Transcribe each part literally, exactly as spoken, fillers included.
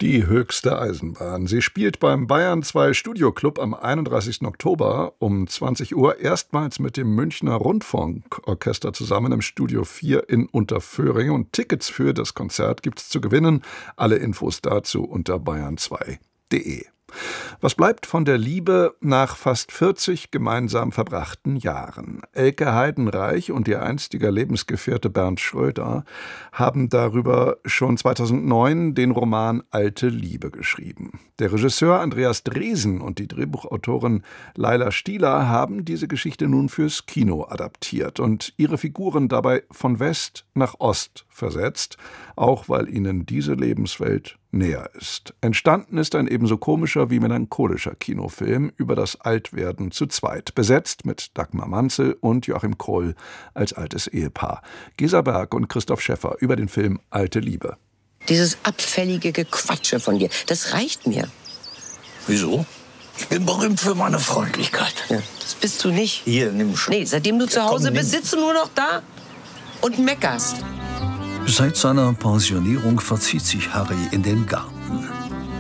Die höchste Eisenbahn. Sie spielt beim Bayern zwei Studioclub am einunddreißigsten Oktober um zwanzig Uhr erstmals mit dem Münchner Rundfunkorchester zusammen im Studio vier in Unterföhring. Und Tickets für das Konzert gibt's zu gewinnen. Alle Infos dazu unter bayern zwei punkt de. Was bleibt von der Liebe nach fast vierzig gemeinsam verbrachten Jahren? Elke Heidenreich und ihr einstiger Lebensgefährte Bernd Schröder haben darüber schon zweitausendneun den Roman Alte Liebe geschrieben. Der Regisseur Andreas Dresen und die Drehbuchautorin Laila Stieler haben diese Geschichte nun fürs Kino adaptiert und ihre Figuren dabei von West nach Ost versetzt, auch weil ihnen diese Lebenswelt näher ist. Entstanden ist ein ebenso komischer wie melancholischer Kinofilm über das Altwerden zu zweit, besetzt mit Dagmar Manzel und Joachim Kroll als altes Ehepaar. Gesa Berg und Christoph Schäffer über den Film Alte Liebe. Dieses abfällige Gequatsche von dir, das reicht mir. Wieso? Ich bin berühmt für meine Freundlichkeit. Ja, das bist du nicht. Hier, nimm schon. Nee, seitdem du zu Ja, komm, Hause nimm. bist, sitzt du nur noch da und meckerst. Seit seiner Pensionierung verzieht sich Harry in den Garten.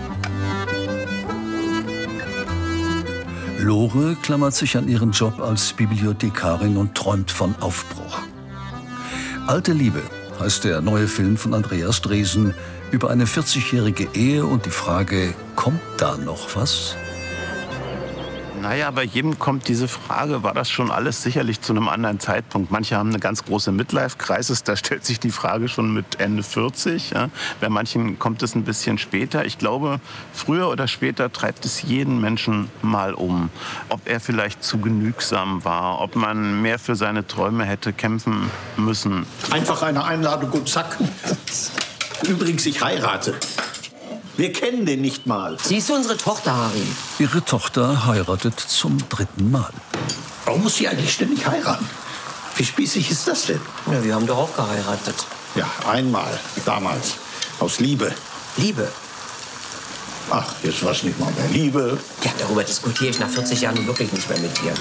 Lore klammert sich an ihren Job als Bibliothekarin und träumt von Aufbruch. Alte Liebe heißt der neue Film von Andreas Dresen über eine vierzigjährige Ehe und die Frage, kommt da noch was? Naja, bei jedem kommt diese Frage, war das schon alles sicherlich zu einem anderen Zeitpunkt? Manche haben eine ganz große Midlife-Crisis, da stellt sich die Frage schon mit Ende vierzig. Ja. Bei manchen kommt es ein bisschen später. Ich glaube, früher oder später treibt es jeden Menschen mal um. Ob er vielleicht zu genügsam war, ob man mehr für seine Träume hätte kämpfen müssen. Einfach eine Einladung und zack. Übrigens, ich heirate. Wir kennen den nicht mal. Siehst du unsere Tochter, Harry? Ihre Tochter heiratet zum dritten Mal. Warum muss sie eigentlich ständig heiraten? Wie spießig ist das denn? Ja, wir haben doch auch geheiratet. Ja, einmal, damals. Aus Liebe. Liebe. Ach, jetzt war's nicht mal mehr Liebe. Ja, darüber diskutiere ich nach vierzig Jahren nun wirklich nicht mehr mit dir.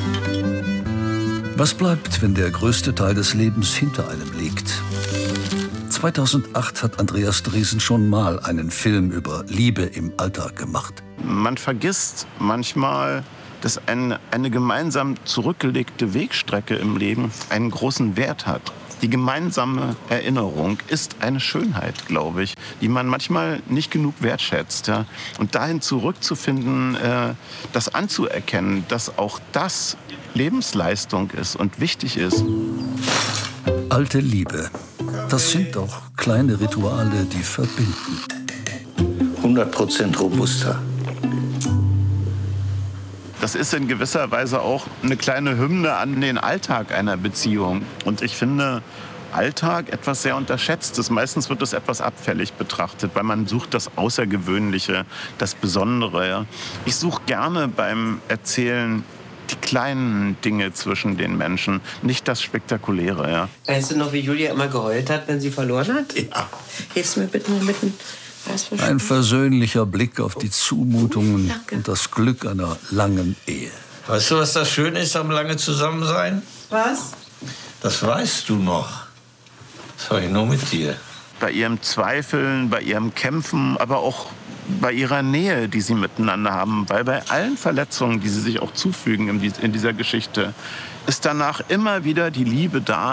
Was bleibt, wenn der größte Teil des Lebens hinter einem liegt? zweitausendacht hat Andreas Dresen schon mal einen Film über Liebe im Alter gemacht. Man vergisst manchmal, dass eine, eine gemeinsam zurückgelegte Wegstrecke im Leben einen großen Wert hat. Die gemeinsame Erinnerung ist eine Schönheit, glaube ich, die man manchmal nicht genug wertschätzt. Ja? Und dahin zurückzufinden, äh, das anzuerkennen, dass auch das Lebensleistung ist und wichtig ist. Alte Liebe. Das sind doch kleine Rituale, die verbinden. hundert Prozent robuster. Das ist in gewisser Weise auch eine kleine Hymne an den Alltag einer Beziehung. Und ich finde Alltag etwas sehr Unterschätztes. Meistens wird es etwas abfällig betrachtet, weil man sucht das Außergewöhnliche, das Besondere. Ja. Ich suche gerne beim Erzählen die kleinen Dinge zwischen den Menschen, nicht das Spektakuläre. Ja. Weißt du noch, wie Julia immer geheult hat, wenn sie verloren hat? Ja. Hilfst du mir bitte mit dem Ein versöhnlicher Blick auf die Zumutungen Danke. und das Glück einer langen Ehe. Weißt du, was das Schöne ist am lange Zusammensein? Was? Das weißt du noch. Das habe ich nur mit dir. Bei ihrem Zweifeln, bei ihrem Kämpfen, aber auch bei ihrer Nähe, die sie miteinander haben. Weil bei allen Verletzungen, die sie sich auch zufügen in dieser Geschichte, ist danach immer wieder die Liebe da.